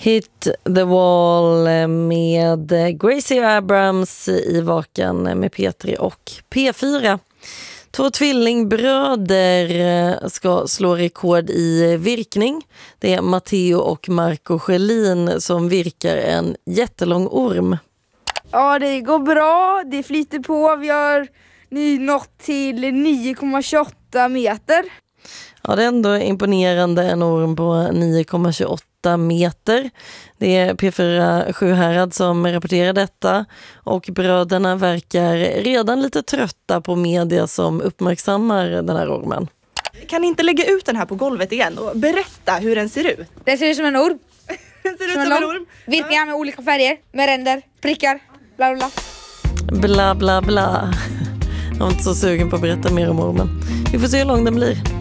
Hit the Wall med Gracie Abrams i Vaken med P3 och P4. 2 tvillingbröder ska slå rekord i virkning. Det är Matteo och Marco Schelin som virkar en jättelång orm. Ja, det går bra. Det flyter på. Vi har nu nått till 9,28 meter. Ja, det är ändå imponerande, en orm på 9,28 meter. Det är P4 Sjuhärad som rapporterar detta och bröderna verkar redan lite trötta på media som uppmärksammar den här ormen. Kan ni inte lägga ut den här på golvet igen och berätta hur den ser ut? Den ser ut som en orm. Den ser ut som en orm. Virkningar med olika färger, med ränder, prickar, bla bla Bla bla bla. Jag är inte så sugen på att berätta mer om ormen. Vi får se hur lång den blir.